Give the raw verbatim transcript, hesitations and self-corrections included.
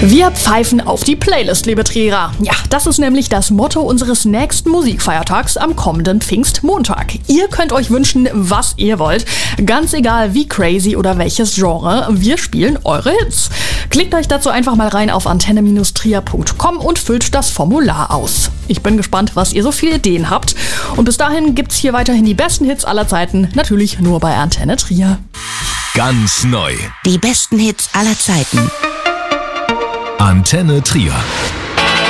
Wir pfeifen auf die Playlist, liebe Trierer. Ja, das ist nämlich das Motto unseres nächsten Musikfeiertags am kommenden Pfingstmontag. Ihr könnt euch wünschen, was ihr wollt. Ganz egal wie crazy oder welches Genre, wir spielen eure Hits. Klickt euch dazu einfach mal rein auf antenne Trier punkt com und füllt das Formular aus. Ich bin gespannt, was ihr so viele Ideen habt. Und bis dahin gibt's hier weiterhin die besten Hits aller Zeiten, natürlich nur bei Antenne Trier. Ganz neu. Die besten Hits aller Zeiten. Antenne Trier.